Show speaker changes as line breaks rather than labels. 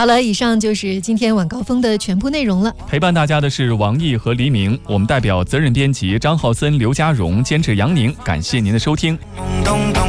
好了，以上就是今天晚高峰的全部内容了。
陪伴大家的是王毅和黎明，我们代表责任编辑张浩森、刘家荣，监制杨宁，感谢您的收听。